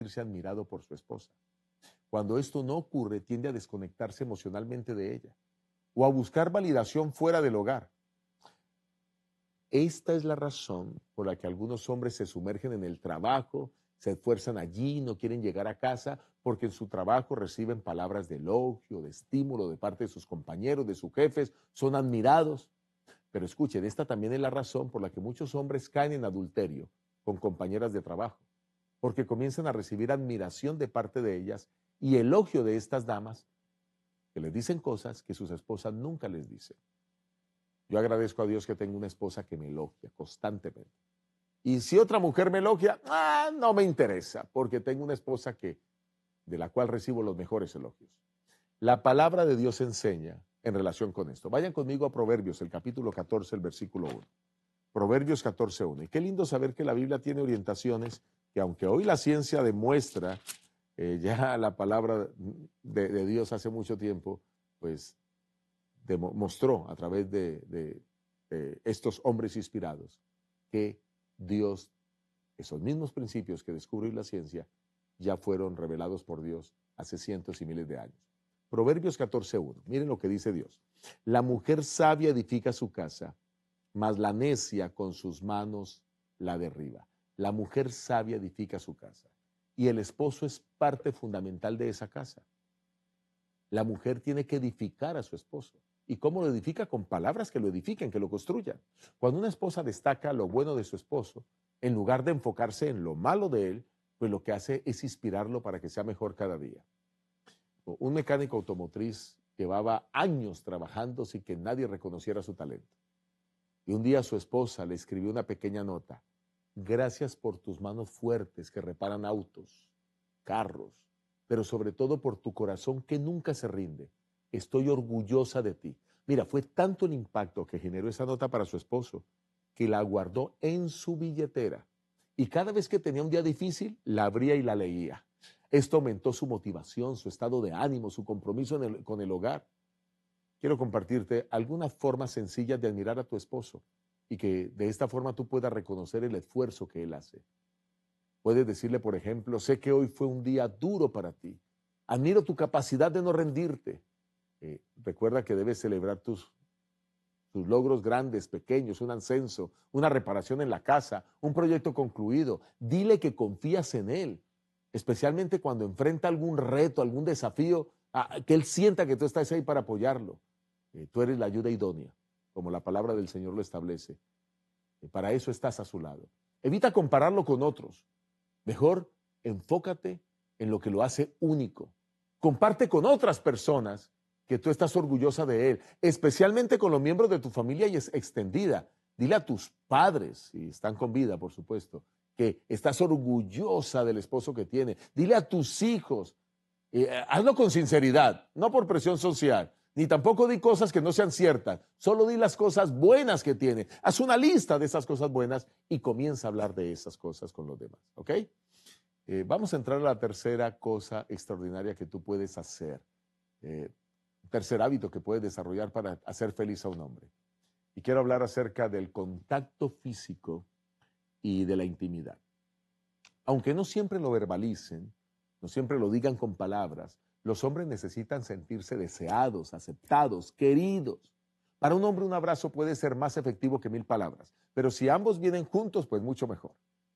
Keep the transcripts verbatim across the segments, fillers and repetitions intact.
sentirse admirado por su esposa. Cuando esto no ocurre, tiende a desconectarse emocionalmente de ella o a buscar validación fuera del hogar. Esta es la razón por la que algunos hombres se sumergen en el trabajo, se esfuerzan allí, no quieren llegar a casa, porque en su trabajo reciben palabras de elogio, de estímulo de parte de sus compañeros, de sus jefes, son admirados. Pero escuchen, esta también es la razón por la que muchos hombres caen en adulterio con compañeras de trabajo, porque comienzan a recibir admiración de parte de ellas y elogio de estas damas que les dicen cosas que sus esposas nunca les dicen. Yo agradezco a Dios que tengo una esposa que me elogia constantemente. Y si otra mujer me elogia, ah, no me interesa, porque tengo una esposa que, de la cual recibo los mejores elogios. La palabra de Dios enseña en relación con esto. Vayan conmigo a Proverbios, el capítulo catorce, el versículo uno. Proverbios catorce, uno. Y qué lindo saber que la Biblia tiene orientaciones que, aunque hoy la ciencia demuestra eh, ya la palabra de, de Dios hace mucho tiempo, pues demostró a través de, de, de estos hombres inspirados que Dios, esos mismos principios que descubrió la ciencia, ya fueron revelados por Dios hace cientos y miles de años. Proverbios catorce, uno. Miren lo que dice Dios. La mujer sabia edifica su casa, mas la necia con sus manos la derriba. La mujer sabia edifica su casa. Y el esposo es parte fundamental de esa casa. La mujer tiene que edificar a su esposo. ¿Y cómo lo edifica? Con palabras que lo edifiquen, que lo construyan. Cuando una esposa destaca lo bueno de su esposo, en lugar de enfocarse en lo malo de él, pues lo que hace es inspirarlo para que sea mejor cada día. Un mecánico automotriz llevaba años trabajando sin que nadie reconociera su talento. Y un día su esposa le escribió una pequeña nota. Gracias por tus manos fuertes que reparan autos, carros, pero sobre todo por tu corazón que nunca se rinde. Estoy orgullosa de ti. Mira, fue tanto el impacto que generó esa nota para su esposo que la guardó en su billetera. Y cada vez que tenía un día difícil, la abría y la leía. Esto aumentó su motivación, su estado de ánimo, su compromiso en el, con el hogar. Quiero compartirte algunas formas sencillas de admirar a tu esposo y que de esta forma tú puedas reconocer el esfuerzo que él hace. Puedes decirle, por ejemplo, sé que hoy fue un día duro para ti. Admiro tu capacidad de no rendirte. Eh, recuerda que debes celebrar tus, tus logros grandes, pequeños, un ascenso, una reparación en la casa, un proyecto concluido. Dile que confías en él, especialmente cuando enfrenta algún reto, algún desafío, ah, que él sienta que tú estás ahí para apoyarlo. Eh, tú eres la ayuda idónea, como la palabra del Señor lo establece. Eh, para eso estás a su lado. Evita compararlo con otros. Mejor enfócate en lo que lo hace único. Comparte con otras personas que tú estás orgullosa de él, especialmente con los miembros de tu familia y es extendida. Dile a tus padres, si están con vida, por supuesto, que estás orgullosa del esposo que tiene. Dile a tus hijos, eh, hazlo con sinceridad, no por presión social, ni tampoco di cosas que no sean ciertas, solo di las cosas buenas que tiene. Haz una lista de esas cosas buenas y comienza a hablar de esas cosas con los demás, ¿ok? Eh, vamos a entrar a la tercera cosa extraordinaria que tú puedes hacer. Eh, tercer hábito que puedes desarrollar para hacer feliz a un hombre. Y quiero hablar acerca del contacto físico y de la intimidad. Aunque no siempre lo verbalicen, no siempre lo digan con palabras, los hombres necesitan sentirse deseados, aceptados, queridos. Para un hombre un abrazo puede ser más efectivo que mil palabras, pero si ambos vienen juntos, pues mucho mejor.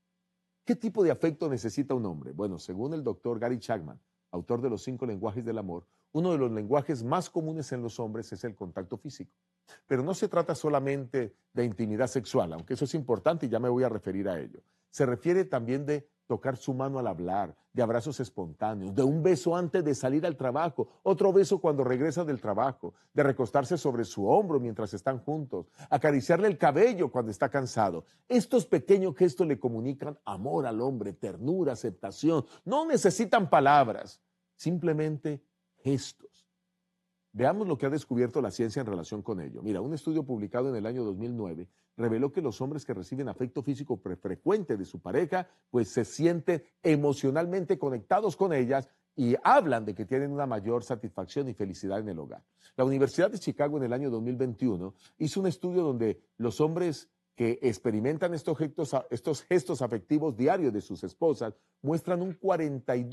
¿Qué tipo de afecto necesita un hombre? Bueno, según el doctor Gary Chapman, autor de los cinco lenguajes del amor, uno de los lenguajes más comunes en los hombres es el contacto físico. Pero no se trata solamente de intimidad sexual, aunque eso es importante y ya me voy a referir a ello. Se refiere también de tocar su mano al hablar, de abrazos espontáneos, de un beso antes de salir al trabajo, otro beso cuando regresa del trabajo, de recostarse sobre su hombro mientras están juntos, acariciarle el cabello cuando está cansado. Estos pequeños gestos le comunican amor al hombre, ternura, aceptación. No necesitan palabras, simplemente gestos. Veamos lo que ha descubierto la ciencia en relación con ello. Mira, un estudio publicado en el año dos mil nueve reveló que los hombres que reciben afecto físico frecuente de su pareja, pues se sienten emocionalmente conectados con ellas y hablan de que tienen una mayor satisfacción y felicidad en el hogar. La Universidad de Chicago en el año dos mil veintiuno hizo un estudio donde los hombres que experimentan estos gestos, estos gestos afectivos diarios de sus esposas muestran un cuarenta y